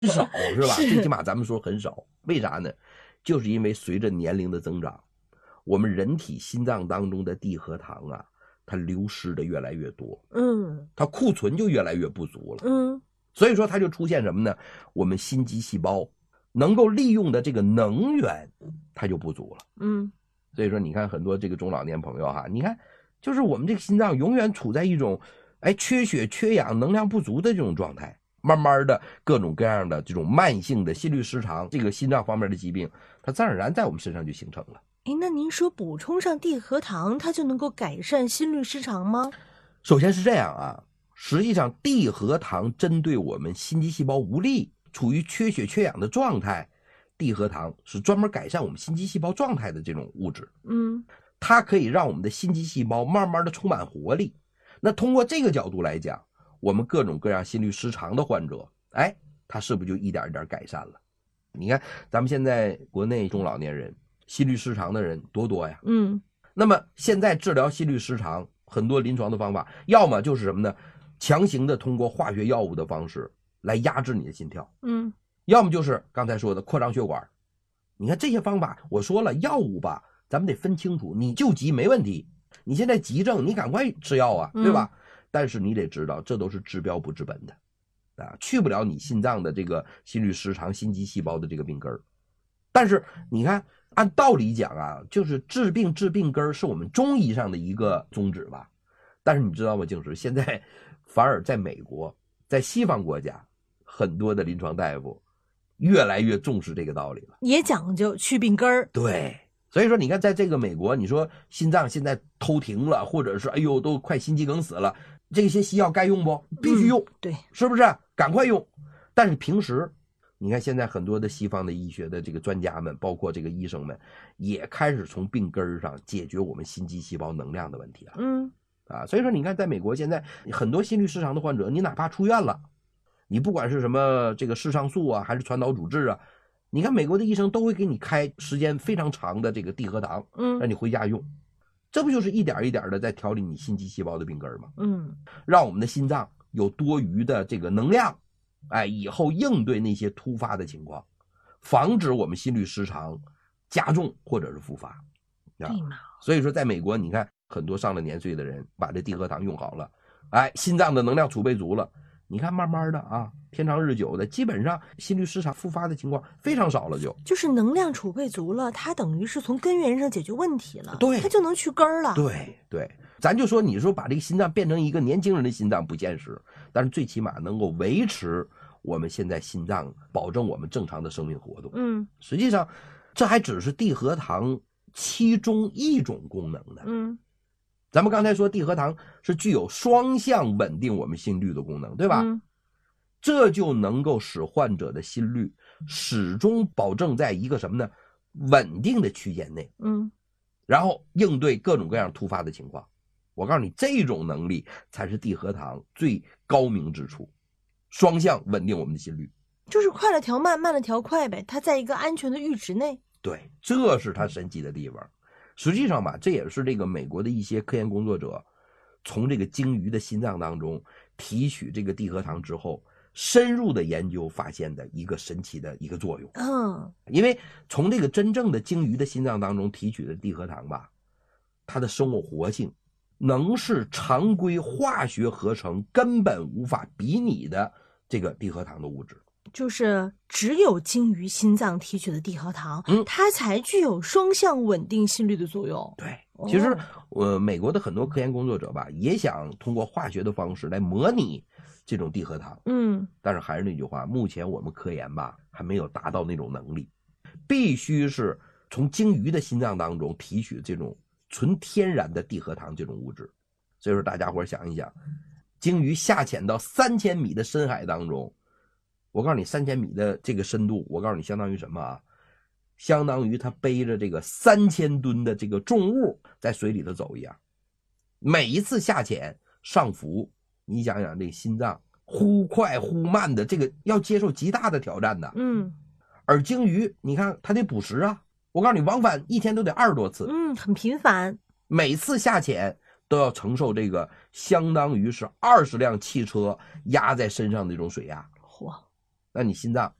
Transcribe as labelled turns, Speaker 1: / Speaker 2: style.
Speaker 1: 少是吧？最起码咱们说很少，为啥呢？就是因为随着年龄的增长，我们人体心脏当中的地核糖啊，它流失的越来越多，它库存就越来越不足了，所以说它就出现什么呢？我们心肌细胞能够利用的这个能源，它就不足了，所以说你看很多这个中老年朋友哈，你看就是我们这个心脏永远处在一种缺血缺氧能量不足的这种状态，慢慢的各种各样的这种慢性的心律失常这个心脏方面的疾病，它自然而然在我们身上就形成了。
Speaker 2: 那您说补充上地核糖它就能够改善心律失常吗？
Speaker 1: 首先是这样啊，实际上地核糖针对我们心肌细胞无力处于缺血缺氧的状态，地核糖是专门改善我们心肌细胞状态的这种物质，它可以让我们的心肌细胞慢慢的充满活力。那通过这个角度来讲，我们各种各样心律失常的患者，他是不是就一点一点改善了？你看咱们现在国内中老年人心律失常的人多呀，那么现在治疗心律失常很多临床的方法，要么就是什么呢？强行的通过化学药物的方式来压制你的心跳，要么就是刚才说的扩张血管。你看这些方法，我说了药物吧，咱们得分清楚，你救急没问题，你现在急症你赶快吃药啊，对吧？但是你得知道这都是治标不治本的去不了你心脏的这个心律失常心肌细胞的这个病根儿。但是你看按道理讲啊，就是治病治病根儿是我们中医上的一个宗旨吧。但是你知道吗，静时现在反而在美国在西方国家很多的临床大夫越来越重视这个道理了，
Speaker 2: 也讲究去病根儿。
Speaker 1: 对，所以说你看在这个美国，你说心脏现在偷停了，或者是都快心肌梗死了，这些西药该用不？必须用，
Speaker 2: 对，
Speaker 1: 是不是？赶快用。但是平时你看现在很多的西方的医学的这个专家们，包括这个医生们，也开始从病根上解决我们心肌细胞能量的问题了。所以说你看在美国现在很多心律失常的患者，你哪怕出院了，你不管是什么这个视上素啊，还是传导阻滞啊，你看美国的医生都会给你开时间非常长的这个地核糖，让你回家用。这不就是一点一点的在调理你心肌细胞的病根吗？让我们的心脏有多余的这个能量，以后应对那些突发的情况，防止我们心律失常加重或者是复发。所以说在美国你看很多上了年岁的人把这地核糖用好了，心脏的能量储备足了，你看慢慢的天长日久的，基本上心律失常复发的情况非常少了，
Speaker 2: 就是能量储备足了，它等于是从根源上解决问题了，
Speaker 1: 对，
Speaker 2: 它就能去根儿了。
Speaker 1: 对，咱就说你说把这个心脏变成一个年轻人的心脏不现实，但是最起码能够维持我们现在心脏，保证我们正常的生命活动。实际上这还只是地核糖其中一种功能的。咱们刚才说地核糖是具有双向稳定我们心率的功能，对吧？这就能够使患者的心率始终保证在一个什么呢？稳定的区间内。然后应对各种各样突发的情况。我告诉你，这种能力才是地核糖最高明之处，双向稳定我们的心率，
Speaker 2: 就是快了调慢，慢了调快呗，它在一个安全的阈值内。
Speaker 1: 对，这是它神奇的地方。实际上吧，这也是这个美国的一些科研工作者从这个鲸鱼的心脏当中提取这个地核糖之后，深入的研究发现的一个神奇的一个作用。因为从这个真正的鲸鱼的心脏当中提取的地核糖吧，它的生物活性能是常规化学合成根本无法比拟的这个地核糖的物质。
Speaker 2: 就是只有鲸鱼心脏提取的地核糖，它才具有双向稳定心率的作用。
Speaker 1: 对，其实美国的很多科研工作者吧，也想通过化学的方式来模拟这种地核糖。但是还是那句话，目前我们科研吧还没有达到那种能力，必须是从鲸鱼的心脏当中提取这种纯天然的地核糖这种物质。所以说大家伙想一想，鲸鱼下潜到3000米的深海当中，我告诉你3000米的这个深度，我告诉你相当于什么相当于他背着这个3000吨的这个重物在水里头走一样。每一次下潜上浮，你想想这心脏忽快忽慢的，这个要接受极大的挑战的。而鲸鱼你看它得捕食啊，我告诉你往返一天都得20多次。
Speaker 2: 很频繁，
Speaker 1: 每次下潜都要承受这个相当于是20辆汽车压在身上的这种水压。 那你心脏